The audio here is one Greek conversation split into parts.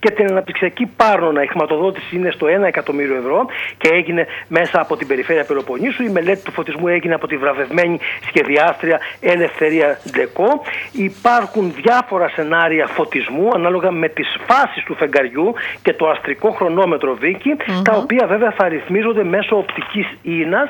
και την αναπτυξιακή Πάρνονα. Η χρηματοδότηση είναι στο 1 εκατομμύριο ευρώ και έγινε μέσα από την περιφέρεια Πελοποννήσου. Η μελέτη του φωτισμού έγινε από τη βραβευμένη σχεδιάστρια Ελευθερία Ντεκό. Υπάρχουν διάφορα σενάρια φωτισμού ανάλογα με τις φάσεις του φεγγαριού και το αστρικό χρονόμετρο Βίκη, τα οποία βέβαια θα ρυθμίζονται μέσω οπτικής ίνας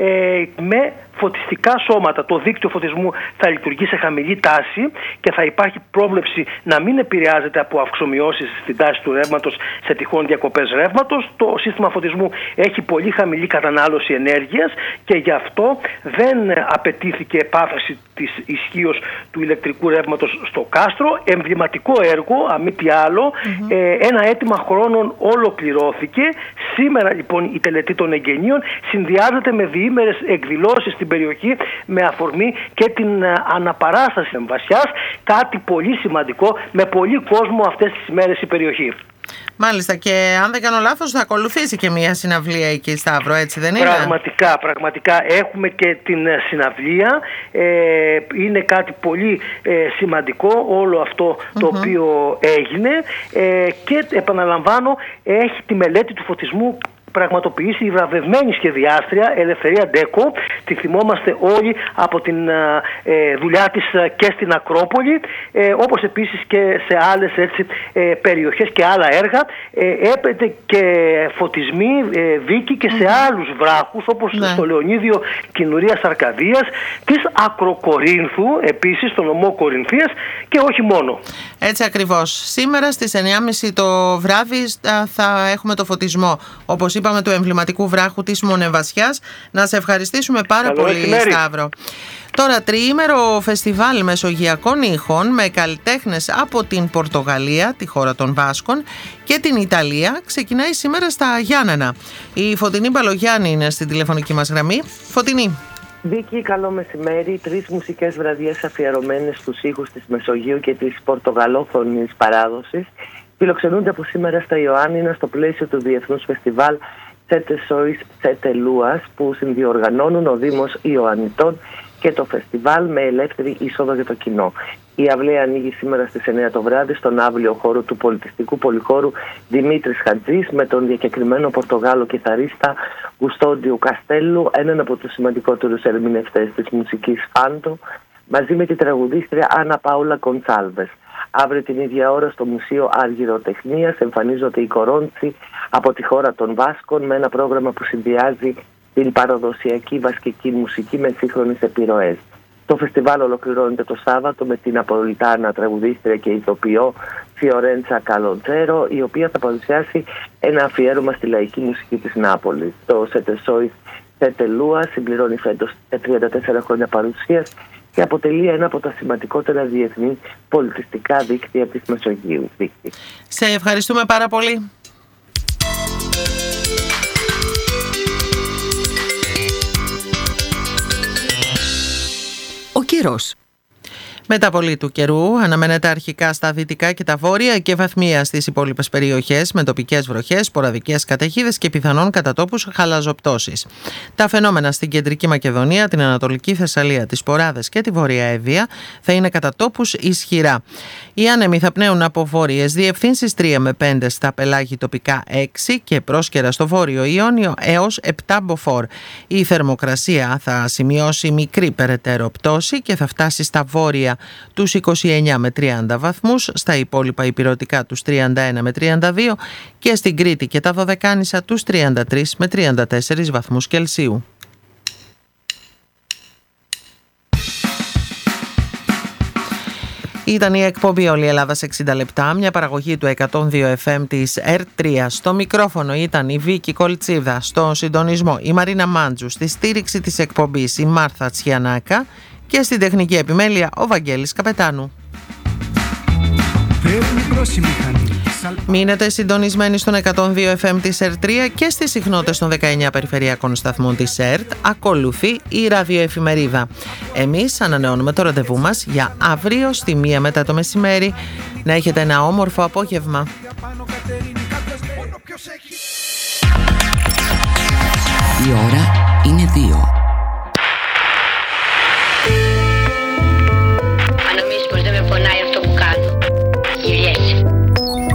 με φωτιστικά σώματα. Το δίκτυο φωτισμού θα λειτουργεί σε χαμηλή τάση και θα υπάρχει πρόβλεψη να μην επηρεάζεται από αυξομοιώσεις στην τάση του ρεύματος σε τυχόν διακοπές ρεύματος. Το σύστημα φωτισμού έχει πολύ χαμηλή κατανάλωση ενέργειας και γι' αυτό δεν απαιτήθηκε επάφραση της ισχύως του ηλεκτρικού ρεύματος στο κάστρο. Εμβληματικό έργο, αμή τι άλλο, ένα αίτημα χρόνων ολοκληρώθηκε. Σήμερα λοιπόν η τελετή των εγγενείων συνδυάζεται με διήμερες εκδηλώσεις στην περιοχή με αφορμή και την αναπαράσταση εμβασιάς, κάτι πολύ σημαντικό, με πολύ κόσμο αυτές τις ημέρες η περιοχή. Μάλιστα, και αν δεν κάνω λάθος θα ακολουθήσει και μια συναυλία εκεί, Σταύρο, έτσι δεν είναι? Πραγματικά έχουμε και την συναυλία, είναι κάτι πολύ σημαντικό όλο αυτό το οποίο έγινε και επαναλαμβάνω έχει τη μελέτη του φωτισμού πραγματοποιήσει η βραβευμένη σχεδιάστρια Ελευθερία Ντεκό. Τη θυμόμαστε όλοι από την δουλειά της και στην Ακρόπολη, όπως επίσης και σε άλλες περιοχές και άλλα έργα. Έπεται και φωτισμοί Βίκη και σε άλλους βράχους, όπως στο Λεωνίδιο Κινουρίας Αρκαδίας, της Ακροκορίνθου, επίσης στο νομό Κορινθίας και όχι μόνο. Έτσι ακριβώς. Σήμερα στις 9.30 το βράδυ θα έχουμε το φωτισμό, όπως είπαμε, του εμβληματικού βράχου της Μονεμβασιάς. Να σε ευχαριστήσουμε πάρα πολύ, Σταύρο. Τώρα, τριήμερο φεστιβάλ μεσογειακών ήχων με καλλιτέχνες από την Πορτογαλία, τη χώρα των Βάσκων, και την Ιταλία ξεκινάει σήμερα στα Γιάννενα. Η Φωτεινή Μπαλογιάννη είναι στην τηλεφωνική μας γραμμή. Φωτεινή. Βίκη, καλό μεσημέρι. 3 μουσικές βραδιές αφιερωμένες στους ήχους της Μεσογείου και της πορτογαλόφωνης παράδοσης φιλοξενούνται από σήμερα στα Ιωάννινα στο πλαίσιο του Διεθνούς Φεστιβάλ Σέτε Σόις Σέτε Λούας, που συνδιοργανώνουν ο Δήμος Ιωαννιτών και το φεστιβάλ με ελεύθερη είσοδο για το κοινό. Η αυλαία ανοίγει σήμερα στις 9 το βράδυ στον αύλιο χώρο του πολιτιστικού πολυχώρου Δημήτρης Χατζής με τον διακεκριμένο Πορτογάλο κιθαρίστα Γουστόντιου Καστέλου, έναν από τους σημαντικότερους ερμηνευτές της μουσικής φάντο, μαζί με τη τραγουδίστρια Άννα Πάουλα Κονσάλβες. Αύριο την ίδια ώρα στο Μουσείο Αργυροτεχνίας εμφανίζονται οι Κορόντσι από τη χώρα των Βάσκων με ένα πρόγραμμα που συνδυάζει την παραδοσιακή βασκική μουσική με σύγχρονες επιρροές. Το φεστιβάλ ολοκληρώνεται το Σάββατο με την Απολιτάνα τραγουδίστρια και ηθοποιό Φιωρέντσα Καλοντζέρο, η οποία θα παρουσιάσει ένα αφιέρωμα στη λαϊκή μουσική της Νάπολης. Το Σέτε Σόις Σέτε Λούα συμπληρώνει φέτος 34 χρόνια παρουσίας και αποτελεί ένα από τα σημαντικότερα διεθνή πολιτιστικά δίκτυα της Μεσογείου. Σε ευχαριστούμε πάρα πολύ. Ο καιρός. Μεταβολή του καιρού αναμένεται αρχικά στα δυτικά και τα βόρεια και βαθμία στις υπόλοιπες περιοχές με τοπικές βροχές, σποραδικές καταιγίδες και πιθανόν κατά τόπους χαλαζοπτώσεις. Τα φαινόμενα στην κεντρική Μακεδονία, την Ανατολική Θεσσαλία, τις Ποράδες και τη Βορεια Εύβοια θα είναι κατά τόπους ισχυρά. Οι άνεμοι θα πνέουν από βόρειες διευθύνσεις 3 με 5 στα πελάγη, τοπικά 6 και πρόσκαιρα στο βόρειο Ιόνιο έως 7 μποφόρ. Η θερμοκρασία θα σημειώσει μικρή περαιτέρω πτώση και θα φτάσει στα βόρεια τους 29 με 30 βαθμούς, στα υπόλοιπα ηπειρωτικά τους 31 με 32 και στην Κρήτη και τα Δωδεκάνησα τους 33 με 34 βαθμούς Κελσίου. Ήταν η εκπομπή «Όλη η Ελλάδα σε 60 λεπτά», μια παραγωγή του 102 FM της ΕΡΤ3. Στο μικρόφωνο ήταν η Βίκη Κολτσίδα, στο συντονισμό η Μαρίνα Μάντζου, στη στήριξη της εκπομπής η Μάρθα Τσιανάκα και στην τεχνική επιμέλεια ο Βαγγέλης Καπετάνου. Μείνετε συντονισμένοι στον 102 FM της ΕΡΤ3 και στις συχνότητες των 19 περιφερειακών σταθμών της ΕΡΤ. Ακολουθεί η ραδιοεφημερίδα. Εμείς ανανεώνουμε το ραντεβού μας για αύριο στη 1 μετά το μεσημέρι. Να έχετε ένα όμορφο απόγευμα. Η ώρα είναι 2.